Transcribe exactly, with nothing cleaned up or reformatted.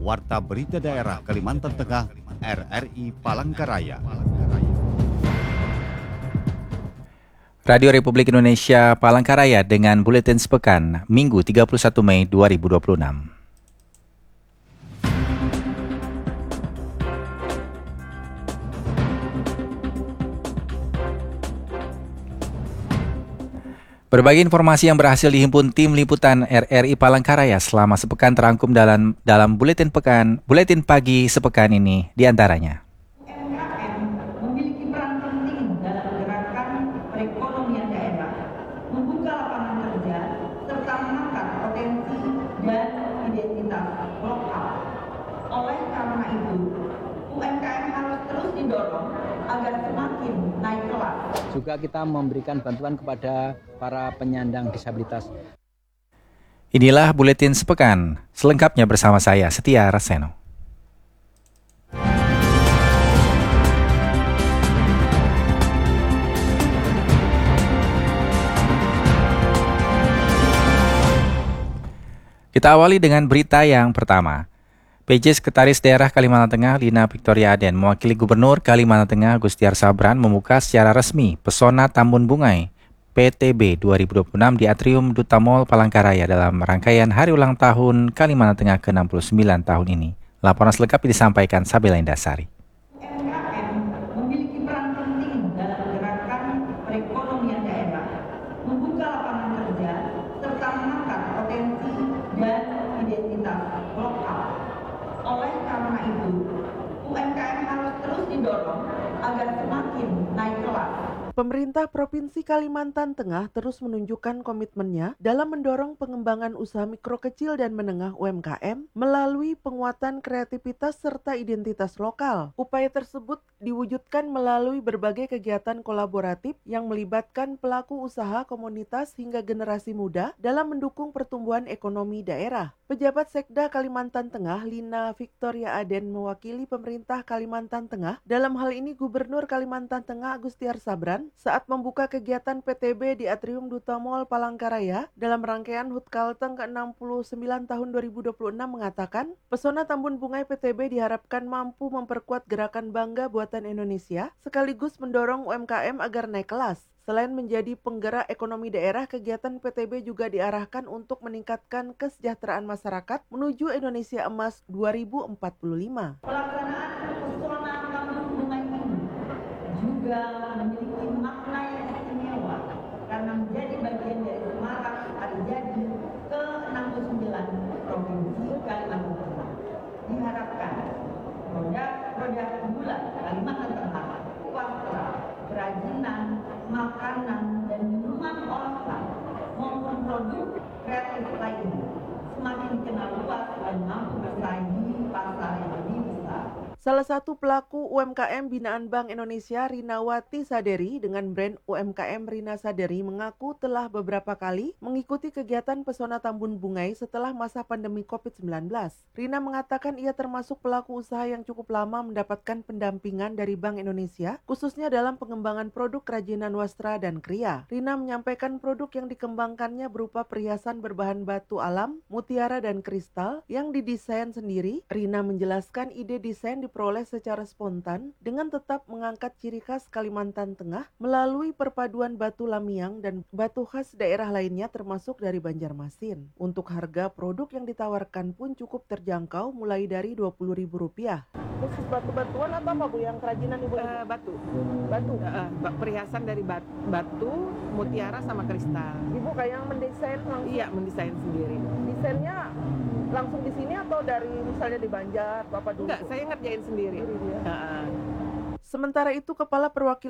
Warta Berita Daerah Kalimantan Tengah, R R I Palangkaraya. Radio Republik Indonesia Palangkaraya dengan Buletin Sepekan, Minggu tiga puluh satu Mei dua ribu dua puluh enam. Berbagai informasi yang berhasil dihimpun tim liputan R R I Palangkaraya selama sepekan terangkum dalam dalam buletin pekan, buletin pagi sepekan ini diantaranya. U M K M memiliki peran penting dalam gerakan perekonomian daerah, membuka lapangan kerja, serta mengangkat potensi dan identitas lokal. Oleh karena itu, U M K M harus terus didorong agar semakin naik kelas. Juga kita memberikan bantuan kepada para penyandang disabilitas. Inilah buletin sepekan, selengkapnya bersama saya Setia Raseno. Kita awali dengan berita yang pertama. P J Sekretaris Daerah Kalimantan Tengah Lina Victoria Aden mewakili Gubernur Kalimantan Tengah Gustiar Sabran membuka secara resmi Pesona Tambun Bungai P T B dua ribu dua puluh enam di Atrium Duta Mall Palangkaraya dalam rangkaian Hari Ulang Tahun Kalimantan Tengah ke enam puluh sembilan tahun ini. Laporan selengkapnya disampaikan Sabila Indasari. U M K M memiliki peran penting dalam gerakan perekonomian daerah, membuka lapangan kerja, serta mengangkat potensi dan identitas lokal. Oleh karena itu, U M K M harus terus didorong agar semakin naik kelas. Pemerintah Provinsi Kalimantan Tengah terus menunjukkan komitmennya dalam mendorong pengembangan usaha mikro kecil dan menengah U M K M melalui penguatan kreativitas serta identitas lokal. Upaya tersebut diwujudkan melalui berbagai kegiatan kolaboratif yang melibatkan pelaku usaha komunitas hingga generasi muda dalam mendukung pertumbuhan ekonomi daerah. Pejabat Sekda Kalimantan Tengah Lina Victoria Aden mewakili pemerintah Kalimantan Tengah, dalam hal ini Gubernur Kalimantan Tengah Gustiar Sabran, saat membuka kegiatan P T B di Atrium Duta Mall Palangkaraya dalam rangkaian H U T Kalteng ke enam puluh sembilan tahun dua ribu dua puluh enam mengatakan, Pesona Tambun Bungai P T B diharapkan mampu memperkuat gerakan bangga buatan Indonesia sekaligus mendorong U M K M agar naik kelas. Selain menjadi penggerak ekonomi daerah, kegiatan P T B juga diarahkan untuk meningkatkan kesejahteraan masyarakat menuju Indonesia Emas dua ribu empat puluh lima. Pelaksanaan Pesona Tambun Bungai ini juga memiliki makna yang istimewa karena menjadi bagian dari semarak hari jadi ke enam puluh sembilan Provinsi Kalimantan Tengah. Diharapkan produk-produk gula Kalimantan Tengah, wastra, kerajinan, makanan, dan minuman olahan maupun produk kreatif lainnya semakin dikenal luas dan mampu bersaing di pasar yang lebih besar. Salah satu pelaku U M K M binaan Bank Indonesia Rinawati Saderi dengan brand U M K M Rina Saderi mengaku telah beberapa kali mengikuti kegiatan Pesona Tambun Bungai setelah masa pandemi covid sembilan belas. Rina mengatakan ia termasuk pelaku usaha yang cukup lama mendapatkan pendampingan dari Bank Indonesia, khususnya dalam pengembangan produk kerajinan wastra dan kriya. Rina menyampaikan produk yang dikembangkannya berupa perhiasan berbahan batu alam, mutiara dan kristal yang didesain sendiri. Rina menjelaskan ide desain di diperoleh secara spontan dengan tetap mengangkat ciri khas Kalimantan Tengah melalui perpaduan batu lamiang dan batu khas daerah lainnya termasuk dari Banjarmasin. Untuk harga produk yang ditawarkan pun cukup terjangkau mulai dari dua puluh ribu rupiah. Khusus batu-batuan atau apa Bu yang kerajinan Ibu? Uh, batu. Batu? Uh, perhiasan dari bat, batu, mutiara sama kristal. Ibu kayak yang mendesain langsung? Iya, mendesain sendiri. Desainnya langsung di sini atau dari misalnya di Banjar atau apa dulu? Enggak, saya ngerjain sendiri. Sendiri, ya. Uh, Sementara itu, Kepala Perwakilan